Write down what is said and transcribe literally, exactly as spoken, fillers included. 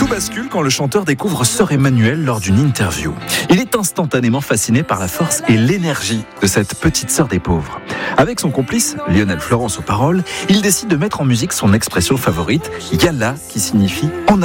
Tout bascule quand le chanteur découvre Sœur Emmanuelle lors d'une interview. Il est instantanément fasciné par la force et l'énergie de cette petite sœur des pauvres. Avec son complice, Lionel Florence aux paroles, il décide de mettre en musique son expression favorite, Yalla, qui signifie « en